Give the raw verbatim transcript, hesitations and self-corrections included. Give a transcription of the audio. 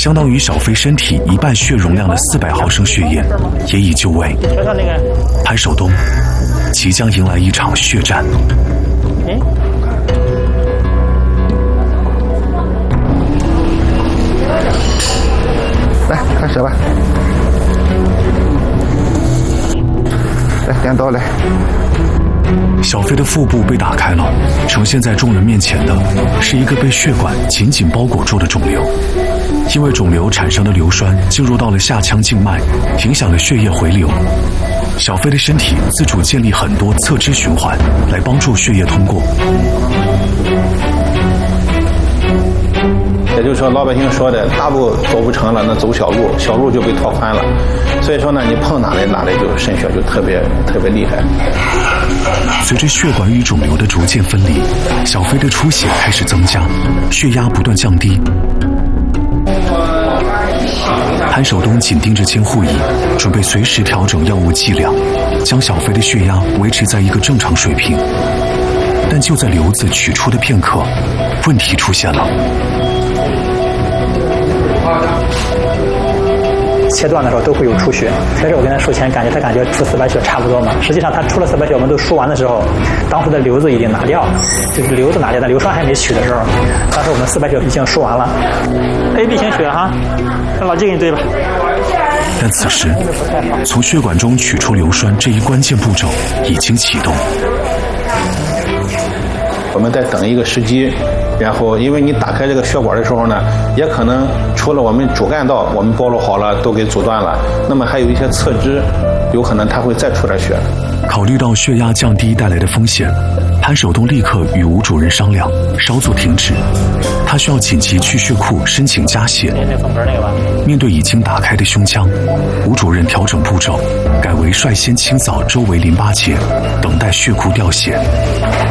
相当于小飞身体一半血容量的四百毫升血液也已就位。潘守东即将迎来一场血战。 来，开始吧。来，点刀来。 小飞的腹部被打开了，呈现在众人面前的是一个被血管紧紧包裹住的肿瘤。因为肿瘤产生的硫酸进入到了下腔静脉，影响了血液回流。小飞的身体自主建立很多侧支循环，来帮助血液通过。 也就是说，老百姓说的大路走不成了，那走小路，小路就被拓宽了。所以说呢，你碰哪里哪里就渗血就特别特别厉害。 随着血管与肿瘤的逐渐分离，小飞的出血开始增加，血压不断降低。潘守东紧盯着监护仪，准备随时调整药物剂量，将小飞的血压维持在一个正常水平。但就在瘤子取出的片刻，问题出现了。 切断的时候都会有出血，所以说我跟他术前感觉他感觉出四百血差不多嘛，实际上他出了四百血，我们都输完的时候，当时的瘤子已经拿掉，就是瘤子拿掉，但硫酸还没取的时候，当时我们四百血已经输完了。A B 型血哈，让老季给你对吧。 但此时，从血管中取出硫酸这一关键步骤已经启动。 我们在等一个时机，然后因为你打开这个血管的时候呢，也可能除了我们主干道我们暴露好了都给阻断了，那么还有一些侧支，有可能它会再出点血。 考虑到血压降低带来的风险，潘守东立刻与吴主任商量，稍作停止。他需要紧急去血库申请加血。面对已经打开的胸腔，吴主任调整步骤，改为率先清扫周围淋巴结，等待血库调血。